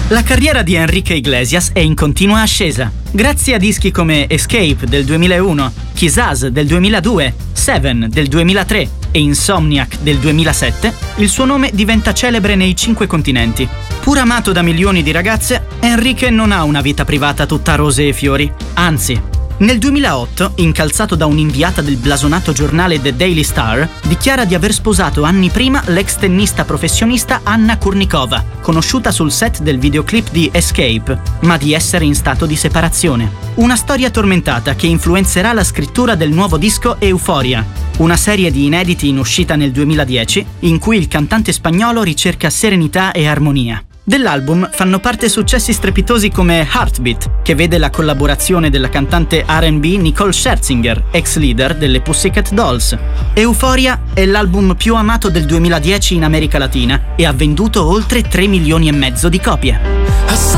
La carriera di Enrique Iglesias è in continua ascesa. Grazie a dischi come Escape del 2001, Kizaz del 2002, Seven del 2003 e Insomniac del 2007, il suo nome diventa celebre nei 5 continenti. Pur amato da milioni di ragazze, Enrique non ha una vita privata tutta rose e fiori. Anzi, nel 2008, incalzato da un'inviata del blasonato giornale The Daily Star, dichiara di aver sposato anni prima l'ex tennista professionista Anna Kurnikova, conosciuta sul set del videoclip di Escape, ma di essere in stato di separazione. Una storia tormentata che influenzerà la scrittura del nuovo disco Euphoria, una serie di inediti in uscita nel 2010, in cui il cantante spagnolo ricerca serenità e armonia. Dell'album fanno parte successi strepitosi come Heartbeat, che vede la collaborazione della cantante R&B Nicole Scherzinger, ex leader delle Pussycat Dolls. Euphoria è l'album più amato del 2010 in America Latina e ha venduto oltre 3,5 milioni di copie.